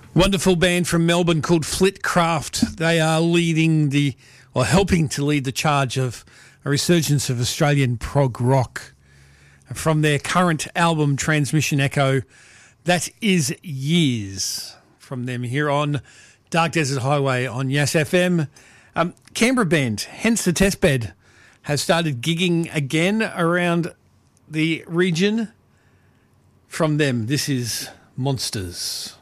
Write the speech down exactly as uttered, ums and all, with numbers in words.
Wonderful band from Melbourne called Flitcraft. They are leading the, or helping to lead the charge of a resurgence of Australian prog rock. From their current album, Transmission Echo, that is Years. From them here on Dark Desert Highway on Yes F M. Um, Canberra band, hence the test bed, has started gigging again around the region. From them, this is Monsters.